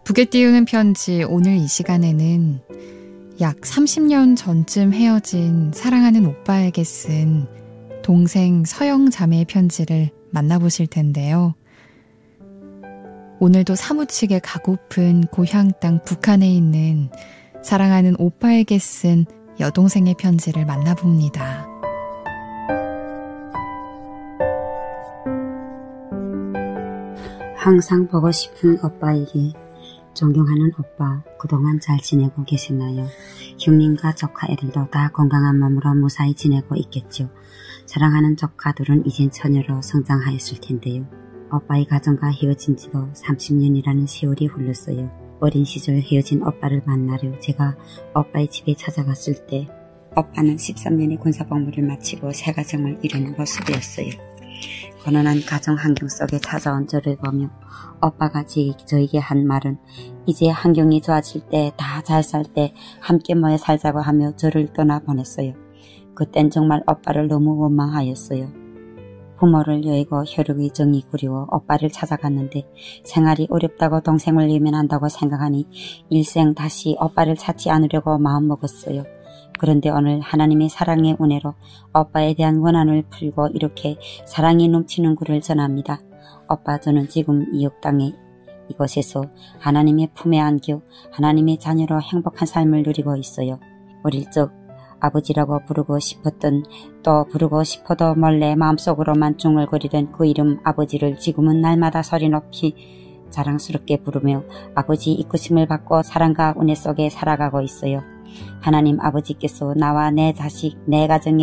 북에 띄우는 편지 오늘 이 시간에는 약 30년 전쯤 헤어진 사랑하는 오빠에게 쓴 동생 서영 자매의 편지를 만나보실 텐데요. 오늘도 사무치게 가고픈 고향 땅 북한에 있는 사랑하는 오빠에게 쓴 여동생의 편지를 만나봅니다. 항상 보고 싶은 오빠에게 존경하는 오빠, 그동안 잘 지내고 계시나요? 형님과 조카 애들도 다 건강한 몸으로 무사히 지내고 있겠죠. 사랑하는 조카들은 이젠 처녀로 성장하였을 텐데요. 오빠의 가정과 헤어진 지도 30년이라는 세월이 흘렀어요. 어린 시절 헤어진 오빠를 만나려 제가 오빠의 집에 찾아갔을 때 오빠는 13년의 군사복무를 마치고 새 가정을 이루는 모습이었어요. 고난한 가정 환경 속에 찾아온 저를 보며 오빠가 저에게 한 말은 이제 환경이 좋아질 때 다 잘 살 때 함께 모여 살자고 하며 저를 떠나보냈어요. 그땐 정말 오빠를 너무 원망하였어요. 부모를 여의고 혈육의 정이 그리워 오빠를 찾아갔는데 생활이 어렵다고 동생을 외면한다고 생각하니 일생 다시 오빠를 찾지 않으려고 마음먹었어요. 그런데 오늘 하나님의 사랑의 은혜로 오빠에 대한 원한을 풀고 이렇게 사랑이 넘치는 글을 전합니다. 오빠, 저는 지금 이 역땅에 이곳에서 하나님의 품에 안겨 하나님의 자녀로 행복한 삶을 누리고 있어요. 어릴 적 아버지라고 부르고 싶었던, 또 부르고 싶어도 몰래 마음속으로만 중얼거리던 그 이름 아버지를 지금은 날마다 소리 높이 자랑스럽게 부르며 아버지 이끄심을 받고 사랑과 은혜 속에 살아가고 있어요. 하나님 아버지께서 나와 내 자식, 내 가정에